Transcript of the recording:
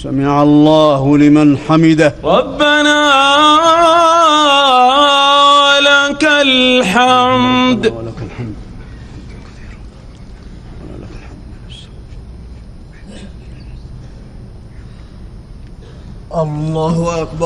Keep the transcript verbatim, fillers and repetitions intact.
سمع الله لمن حمده. ربنا ولك الحمد. ولك الحمد. الله أكبر.